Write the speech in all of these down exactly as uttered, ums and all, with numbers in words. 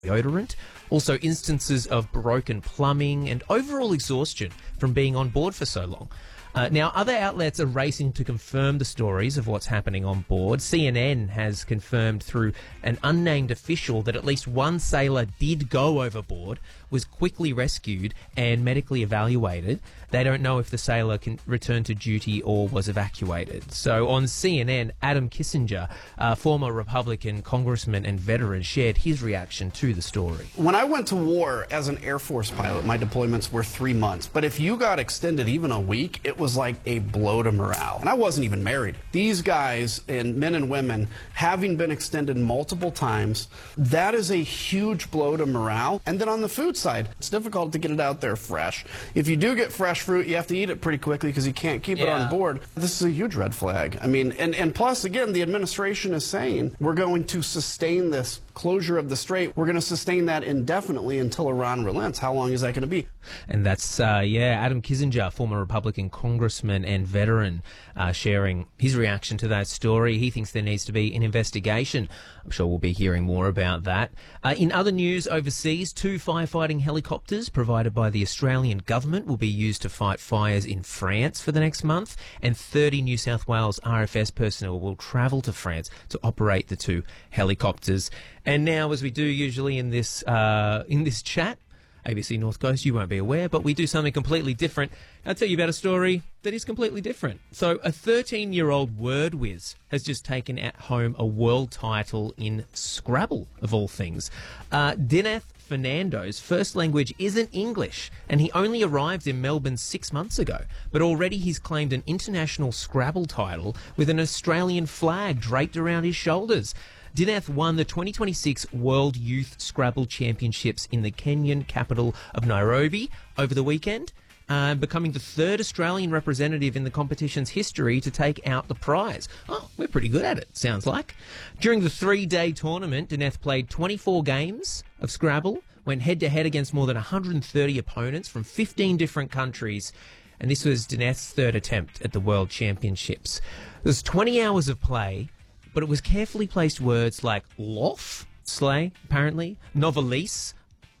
deodorant. Also instances of broken plumbing and overall exhaustion from being on board for so long. Uh, now, other outlets are racing to confirm the stories of what's happening on board. C N N has confirmed through an unnamed official that at least one sailor did go overboard, was quickly rescued and medically evaluated. They don't know if the sailor can return to duty or was evacuated. So on C N N, Adam Kissinger, a former Republican congressman and veteran, shared his reaction to the story. When I went to war as an Air Force pilot, my deployments were three months. But if you got extended even a week, it was like a blow to morale. And I wasn't even married. These guys, and men and women, having been extended multiple times, that is a huge blow to morale. And then on the food side, it's difficult to get it out there fresh. If you do get fresh fruit, you have to eat it pretty quickly because you can't keep yeah. it on board. This is a huge red flag. I mean, and, and plus, again, the administration is saying we're going to sustain this closure of the strait. We're going to sustain that indefinitely until Iran relents. How long is that going to be? And that's, uh, yeah, Adam Kissinger, former Republican congressman and veteran, uh, sharing his reaction to that story. He thinks there needs to be an investigation. I'm sure we'll be hearing more about that. Uh, in other news overseas, two firefighting helicopters provided by the Australian government will be used to fight fires in France for the next month, and thirty New South Wales R F S personnel will travel to France to operate the two helicopters. And now, as we do usually in this uh, in this chat, A B C North Coast, you won't be aware, but we do something completely different. I'll tell you about a story that is completely different. So a thirteen-year-old word whiz has just taken at home a world title in Scrabble, of all things. Uh, Dineth Fernando's first language isn't English, and he only arrived in Melbourne six months ago. But already he's claimed an international Scrabble title with an Australian flag draped around his shoulders. Dineth won the twenty twenty-six World Youth Scrabble Championships in the Kenyan capital of Nairobi over the weekend, uh, becoming the third Australian representative in the competition's history to take out the prize. Oh, we're pretty good at it, sounds like. During the three-day tournament, Dineth played twenty-four games of Scrabble, went head-to-head against more than one hundred thirty opponents from fifteen different countries, and this was Dineth's third attempt at the World Championships. There's twenty hours of play, but it was carefully placed words like lof, slay, apparently, novelise,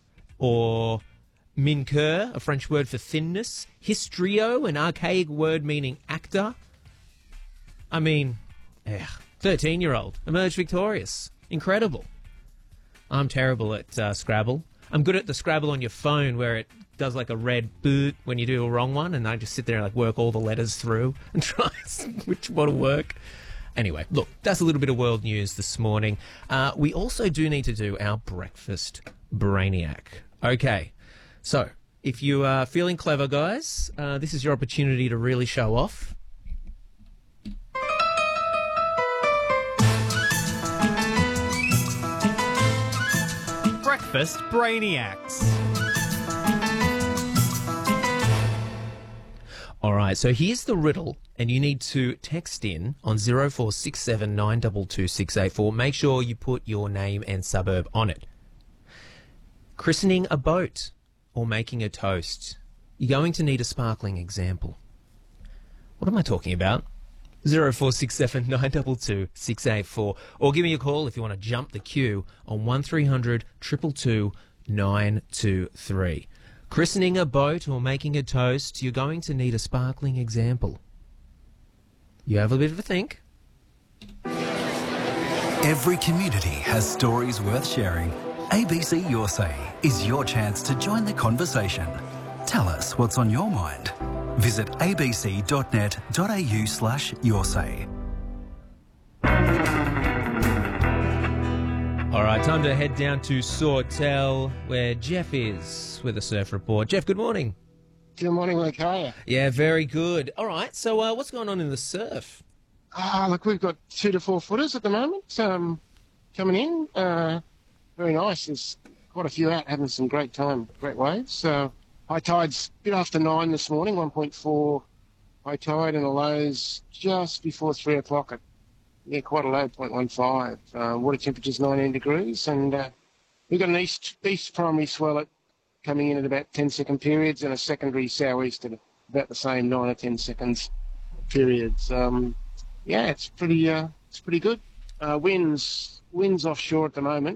or mincoeur, a French word for thinness, histrio, an archaic word meaning actor. I mean, eh, thirteen-year-old, emerged victorious. Incredible. I'm terrible at uh, Scrabble. I'm good at the Scrabble on your phone where it does like a red boot when you do a wrong one, and I just sit there and like work all the letters through and try which one will work. Anyway, look, that's a little bit of world news this morning. Uh, we also do need to do our breakfast brainiac. Okay, so if you are feeling clever, guys, uh, this is your opportunity to really show off. Breakfast brainiacs. All right, so here's the riddle, and you need to text in on zero four six seven nine two two six eight four. Make sure you put your name and suburb on it. Christening a boat or making a toast. You're going to need a sparkling example. What am I talking about? zero four six seven nine two two six eight four. Or give me a call if you want to jump the queue on one three hundred two two two nine two three. Christening a boat or making a toast, you're going to need a sparkling example. You have a bit of a think. Every community has stories worth sharing. A B C Your Say is your chance to join the conversation. Tell us what's on your mind. Visit abc.net.au slash your say. All right, time to head down to Sawtell, where Jeff is with a surf report. Jeff, good morning. Good morning, Luke. How are you? Yeah, very good. All right, so uh, what's going on in the surf? Ah, look, we've got two to four footers at the moment um, coming in. Uh, very nice. There's quite a few out having some great time, great waves. So high tide's a bit after nine this morning, one point four high tide, and the lows just before three o'clock at yeah, quite a low, zero point one five. Uh, water temperature's nineteen degrees, and uh, we've got an east east primary swell at, coming in at about ten second periods, and a secondary southeast at about the same nine or ten seconds periods. Um, yeah, it's pretty uh, it's pretty good. Uh, winds winds offshore at the moment.